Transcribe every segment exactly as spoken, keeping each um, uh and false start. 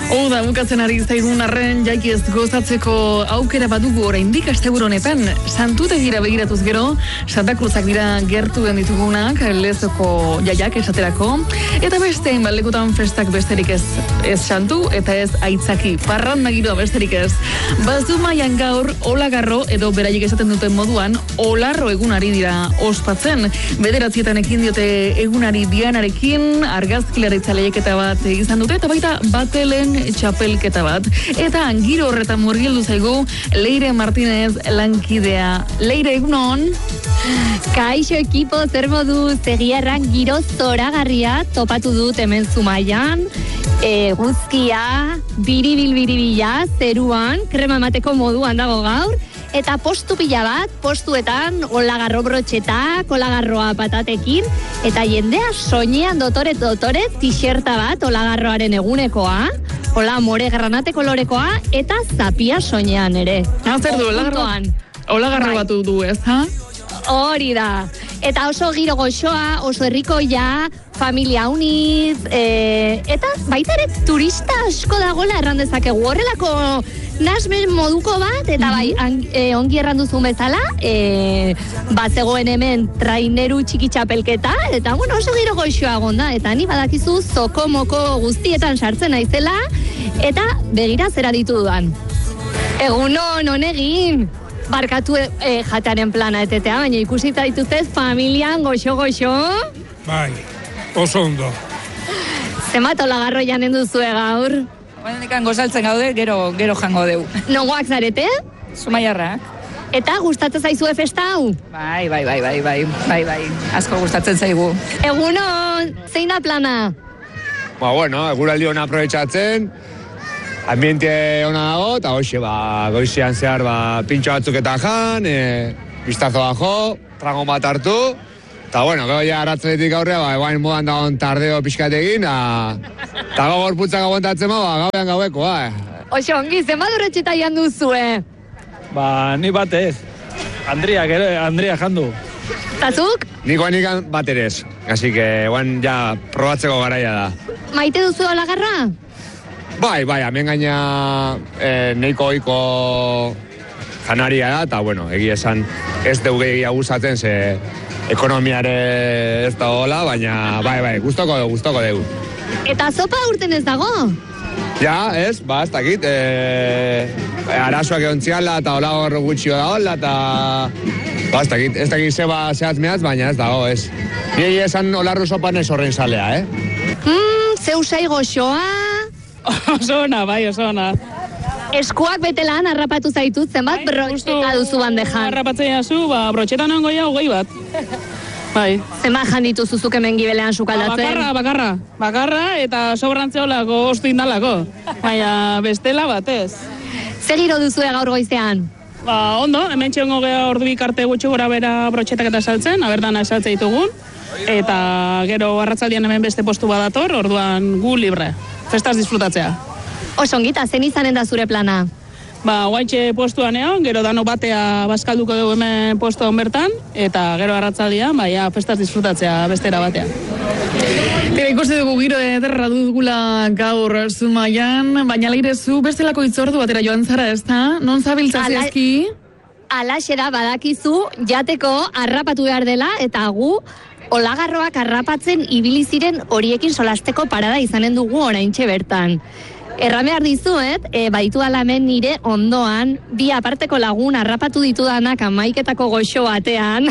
Hau da, bukatzen ari zaigun arren jaiki ez gozatzeko aukera badugu oraindik asteburu honetan. Santutegira begiratuz gero, Santa Cruzak dira gertuen ditugunak, Lezoko jaiak esaterako, eta beste lekutan festak besterik ez, ez santu eta ez aitzaki, parranda giroa besterik ez. Bazumaian gaur, olagarro edo beraiek esaten duten moduan, olarro egunari dira ospatzen. Bederatzietan ekin diote egunari dianarekin, argazkilaritza lehiaketa bat izan dute, eta baita batelen txapelketa bat. Eta giro horretan murgildu zaigu Leire Martínez lankidea. Leire, egunon? Kaixo ekipo, zer modu, zegiarran giro zoragarria topatu dut hemen Zumaian. E, guzkia, biribil-biribila, zeruan, krema emateko moduan dago gaur. Eta postu pila bat, postuetan olagarro brotxetak, olagarroa patatekin, eta jendea soinean dotore dotore t-shirta bat olagarroaren egunekoa, hola more granate kolorekoa, eta zapia soinean ere. Ah, zer du, olagarroan? Olagarro bat du ez, ha? Hori da. Eta oso giro goxoa, oso herrikoia, familia uniz, e, eta baita ere turista asko dagoela erran dezakegu. Horrelako nasmen moduko bat, eta bai, an, e, ongi erran duzun bezala, e, bat zegoen hemen traineru txiki txapelketa, eta bueno, oso giro goxoa gonda, eta ni badakizu zoko-moko guztietan sartzen naizela, eta begira zera ditu dudan. Egunon, honegin! Barkatu e, jatearen plana etetea, baina ikusi zaituztez familian goxo-goxo? Bai, oso ondo. Zenbat olagarro janen duzue gaur? Baina gozaltzen gaude, gero, gero jango deu. Nongoak zarete? Zumaiarrak. Eta gustatzen zaizue festa hau? Bai, bai, bai, bai, bai, bai, bai, asko gustatzen zaigu. Egunon, zein da plana? Ba, bueno, eguraldi hona aprobetxatzen, ambiente ona dago, eta hoxe, ba, goizean zehar, ba, pintxo batzuk eta jan, e, biztazo bajo, tragon bat hartu, eta, bueno, gero ja arratzenetik aurrea, ba, eguain modan dagoen tardeo pixkategin, eta gogor putzak aguantatzen ma, ba, gauean gaueko, ba. Oso, ongi, zenbat urretxeta jan duzue? Ba, ni batez. Andria, gero, Andria jandu. Tazuk? Niko nikan bat ere ez, así que, eguain, ja, probatzeko garaia da. Maite duzu olagarra? Bai, bai, hemen gaina e, neiko oiko janaria da, eta, bueno, egia esan ez dugu egia gustatzen, ze ekonomiare ez da hola, baina, bai, bai, gustoko dugu, gustoko dugu. Eta zopa urten ez dago? Ja, ez, ba, ez dakit, e, arazoak egon ziala, eta hola hor gutxio da hola, eta, ba, ez dakit, ez dakit zeba zehatz mehatz, baina ez dago, ez. Ni egia esan olarru sopan ez horren salea, eh? Hmm, zeu sai goxoa... Oso ona, bai, oso ona. Eskuak betelan harrapatu zaitut, zenbat bai, brotxeta duzu bandejan? Harrapatzen jazu, ba, brotxeta non goia, hogei bat. Bai. Zenbat janditu zuzuk hemen gibelean sukaldatzen? Bakarra, bakarra. Bakarra eta sobrantzeolako ostu indalako. Baina bestela batez. Zer giro duzue gaur goizean? Ba, ondo, hemen txiongo geha ordu bikarte gutxi gora bera brotxetak eta saltzen, aberdana esaltze ditugun. Eta gero arratzaldian hemen beste postu badator, orduan gu libre. Festaz disfrutatzea. Osongita, zen izanen da zure plana? Ba, guaitxe postuan egon, gero dano batea bazkalduko dugu hemen postuan bertan, eta gero arratzaldian, baina festaz disfrutatzea bestera batean. Tira, ikusi dugu giro ederra dugula gaur Zumaian, baina Leire zu bestelako itzordu batera joan zara, ez da? Non zabiltza zehazki? Alaxe da, badakizu, jateko harrapatu behar dela, eta gu olagarroak harrapatzen ibili ziren horiekin solasteko parada izanen dugu oraintxe bertan. Erran behar dizuet, e, baitu alamen nire ondoan, bi aparteko lagun harrapatu ditudanak amaiketako goxo batean.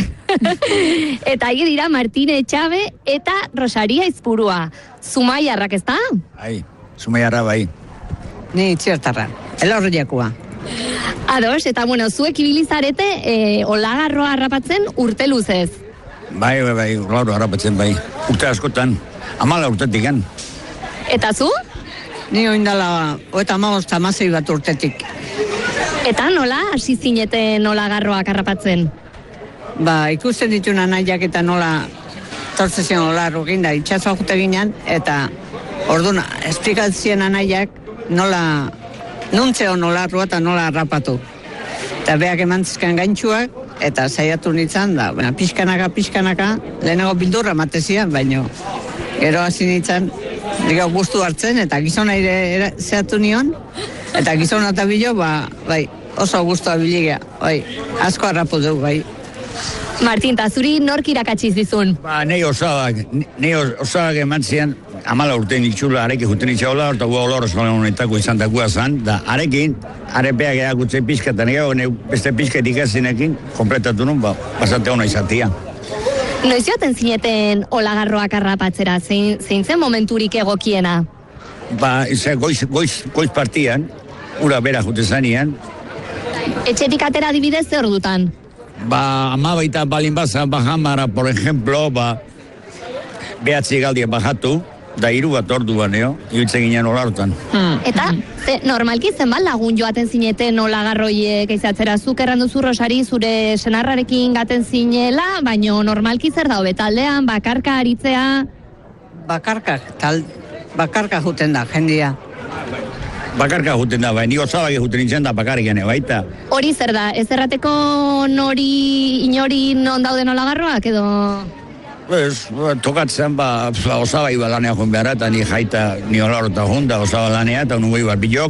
Eta hie dira Martine Etxabe eta Rosaria Izpurua. Zumaiarrak, ez da? Bai, Zumaiarra bai. Ni txertarra, elorriakua. Ados, eta bueno, zuek ibili zarete e, olagarroa harrapatzen urte luzez. Bai, bai, bai, lauro harrapatzen bai. Urte askotan, amala urtetik gan. Eta zu? Ni oindala, oeta maoz tamazei bat urtetik. Eta nola, hasi zineten olagarroak harrapatzen? Ba, ikusten ditu nanaiak eta nola tortzezion olarro ginda, itxazoa jute ginen, eta orduan, esplikatzien nanaiak nola, nuntzeon olarroa eta nola harrapatu. Eta beak emantzizkan gaintxuak, eta saiatu nintzen da, baina pixkanaka, pixkanaka, lehenago bildurra matezian, baino gero hasi nintzen diga gustu hartzen, eta gizona ere zehatu nion, eta gizona eta bilo, ba, bai, oso gustu abiligea, bai, asko harrapu dugu, bai. Martin, ta zuri nork irakatsi zizun? Ba, nei osabak, nei osabak eman zian, amala urtein itxula, areki juten itxaula, orta gua olor eskola honetako izan dakua zan, da arekin, arepeak erakutze pizkatan egin, beste pizket ikazinekin, kompletatu nun, ba, basante hona izatia. Noiz joaten zineten olagarroak harrapatzera, zein, zein zen momenturik egokiena? Ba, izan, goiz, goiz, goiz partian, ura bera jute zanian. Etxetik atera adibidez ze ordutan? Ba, ama baita balin baza, bajamara, por ejemplo, ba, behatzi galdia bajatu, da hiru bat orduan, eo, iruditzen ginen olarotan. Hmm. Eta, ze, normalki zenbat lagun joaten zineten olagarroiek izatzera, zuk errandu zu Rosari zure senarrarekin gaten zinela, baino normalki zer da hobetaldean, bakarka aritzea? Bakarka, tal, bakarka juten da, jendia. Bakarka juten da, bai, nio zabak juten nintzen da bakarrik gane, baita. Hori zer da, ez errateko nori, inori non dauden olagarroak, edo... Pues, tokatzen, ba, osaba iba lanea joan behar, eta ni jaita, ni olaro eta junta, osaba lanea, eta unungo iba bilok,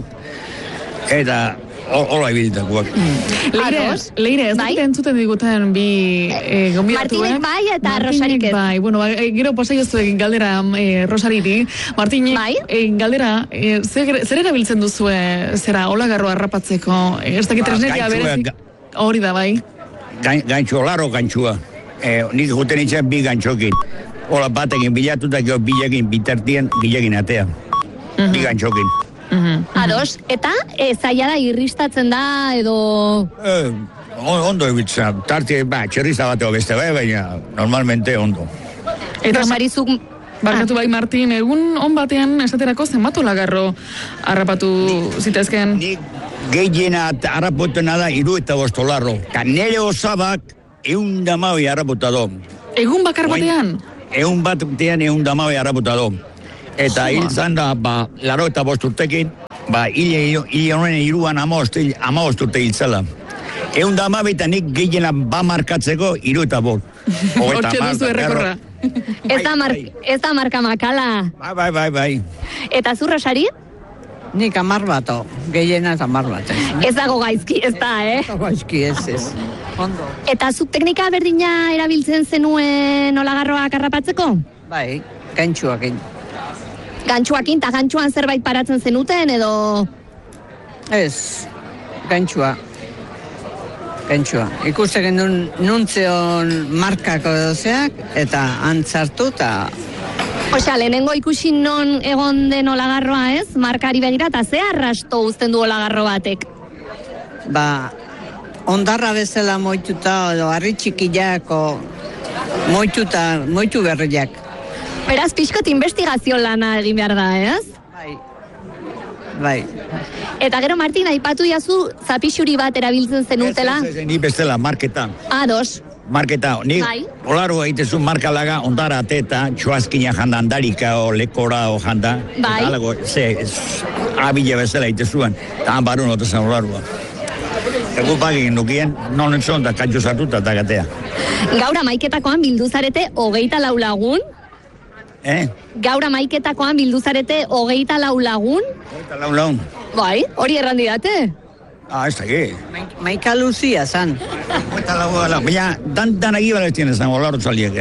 eta hola ibilitakoak. Leire, Leire, ez dut entzuten diguten bi eh, gombidatuak. Martinek bai eta Rosarik ez. Bai, bueno, ba, gero pasaiozu egin galdera eh, Rosariri. Martinek, bai? eh, galdera, eh, zer, zer erabiltzen duzue, zera, olagarroa harrapatzeko? Eh, ez dakit tresneria berezik, hori da, bai? Gantxu, olaro gantxua. Eh, nik juten nintzen bi gantxokin. Hola batekin bilatu eta gero bilekin bitartien bilekin atea. Uh-huh. Bi gantxokin. Uh-huh. Ados, eta e, zaila da irristatzen da edo... Eh, ondo ebitza, tarte, ba, txerriza bateo beste, bai, baina normalmente ondo. Eta Rosarizuk... Barkatu bai, Martin, egun on batean esaterako zenbat olagarro harrapatu zitezken? Nik gehiena harrapotena da iru eta bostolarro. Ka nere osabak egun damabi harrapotado. Egun bakar batean? Egun batean egun damabi harrapotado. Eta hil zan da, ba, laro eta bosturtekin, ba, hile honen iruan amabosturte hil zela. Egun damabi eta nik gehiena ba markatzeko iru eta bol. Hortxe duzu errekorra. Ez da, mar, ez da marka makala. Bai, bai, bai, bai. Eta zu, Rosari? Nik amar bato, gehiena amar bat. Ez dago gaizki, ez da, eh? Ez dago gaizki, ez, ez. Ondo. Eta zuk teknika berdina erabiltzen zenuen olagarroak harrapatzeko? Bai, gantxuakin. Gantxuakin, eta gantxuan zerbait paratzen zenuten, edo... Ez, gantxua. Gantxua. Ikusten duen nuntzeon markako edozeak, eta antzartu, eta... Osea, lehenengo ikusi non egon den olagarroa, ez? Markari begira, eta ze arrasto uzten du olagarro batek? Ba, ondarra bezala moituta, edo harri txikiak, o moituta, moitu berriak. Beraz, pixkot investigazio lana egin behar da, ez? Bai. Bai. Eta gero, Martin, aipatu jazu zapixuri bat erabiltzen zenutela? Ez, ez, ez, ni bestela, marketa. Ados. Marketa, ni bai. Olaro egitezu markalaga ondara ateta, txoazkina janda, andarika o lekora o janda. Bai. Eta alago, ze, abile bezala egitezuan, eta han barun otezan olaroa. Egu pagin nukien, non entzon da kantxo sartuta eta gatea. Gaur amaiketakoan bildu zarete hogeita lau lagun? Eh? Gaur amaiketakoan bildu zarete hogeita lau lagun? Hogeita lau lagun. Bai, hori errandidate? Ah, ez da ge. Maika Luzia, zan. Hogeita lau lagun. Baina, dan, dan agibara ez tiene zan, olaro txaliek,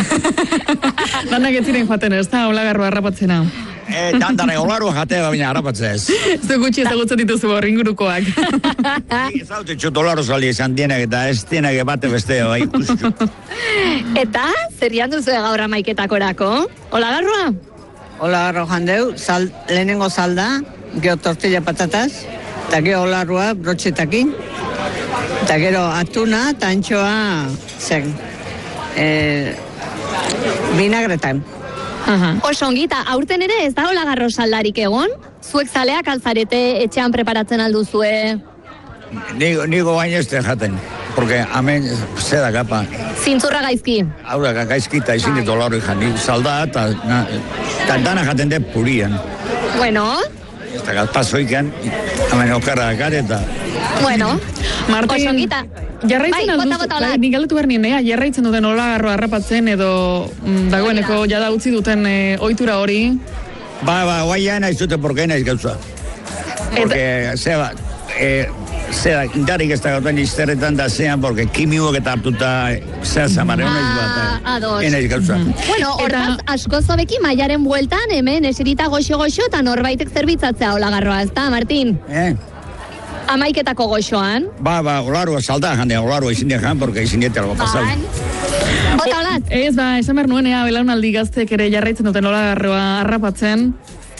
eh? Danak ez ziren joaten ez da, olagarroa harrapatzena. Eh, dan, dan, olaro jatea, baina harrapatzez. Zu gutxi ezagutzen dituzu hor ingurukoak. Ez haute txut olaro txaliek zan dienak, eta ez dienak bate beste, bai, ikustu. Eta, zerrian duzu gaur amaiketakorako? Olagarroa? Olagarro jandeu, sal, lehenengo salda, geho tortilla patatas, eta geho olarroa brotxetakin, eta gero atuna, eta antxoa, zen, eh, vinagretan. Uh-huh. Oso ongi, eta aurten ere ez da olagarro saldarik egon? Zuek zaleak alzarete etxean preparatzen alduzue? Nigo, nigo baina ez jaten, porque hemen zeda kapa. Zintzurra gaizki? Haura gaizki eta izin ditu olaro ikan, ni salda eta eta dana jaten de purian. Bueno. Eta gazpazoikan, hemen okarra dakar eta... Bueno, Martin, oso ongita. Jarraitzen bai, alduzu, bai, nik galdetu behar nien, jarraitzen duten olagarro harrapatzen edo mm, dagoeneko jada utzi duten e, ohitura hori? Ba, ba, guaian naiz dute porke naiz gauza. Porque, zeba, eh, zera, indarrik ez da gauten izterretan da zean, porque kimiuak eta hartuta zera zamare honaiz bat. Ah, ados. Enaiz gauza. Bueno, hortaz, asko zobeki maiaren bueltan, hemen eserita goxo-goxo eta norbaitek zerbitzatzea olagarroa, ez da, Martin? Eh? Amaiketako goxoan. Ba, ba, olarua salda jandea, olarua izin jan, porque izin diete algo pasau. Bota olat? Ez, ba, esan behar nuen ea, belaunaldi gaztek ere jarraitzen duten olagarroa harrapatzen.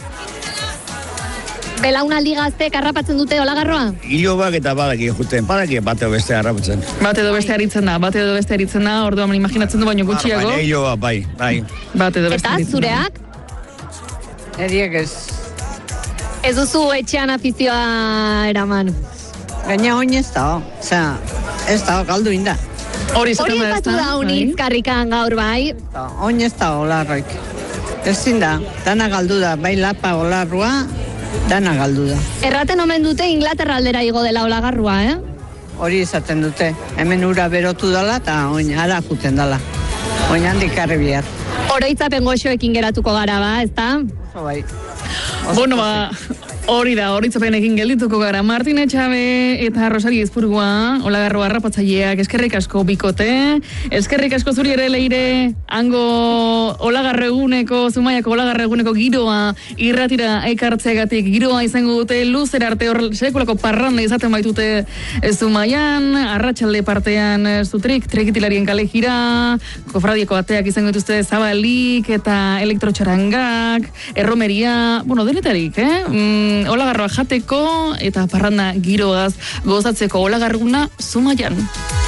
Belaunaldi gaztek harrapatzen dute olagarroa? Ilobak eta badaki juten, badaki bate beste harrapatzen. Bate edo beste aritzen da, bate edo beste aritzen da, orduan imaginatzen du baino gutxiago. Baina iloba, bai, bai. Bate edo beste Eta aritzen da. zureak? Eriek ez. Ez duzu etxean afizioa eraman. Gaina oin ez da, osea, ez da, galdu inda. Hori Hori epatu da unitz karrikan gaur bai. Oin ez da olarroik. Ezin da, dana galdu da, bai lapa olarrua, dana galdu da. Erraten omen dute Inglaterra aldera igo dela olagarrua, eh? Hori izaten dute, hemen ura berotu dala eta oin ara juten dala. Oin handik karri bihar. Oroitzapen goxoekin geratuko gara ba, ez da? Oso bai. Bueno, ba, hori da, horitzapenekin geldituko gara. Martin Etxabe eta Rosari Ezpurua, olagarroa harrapatzaileak, eskerrik asko bikote, eskerrik asko zuri ere leire, hango olagarro eguneko, Zumaiako olagarro eguneko giroa irratira ekartzeagatik, giroa izango dute luzer arte hor sekulako parranda izaten baitute Zumaian, arratsalde partean zutrik, trekitilarien kale jira, kofradieko ateak izango dituzte zabalik eta elektrotxarangak, erromeria, bueno, denetarik, eh? Mm, olagarroa jateko eta parranda giroaz gozatzeko olagarruna Zumaian.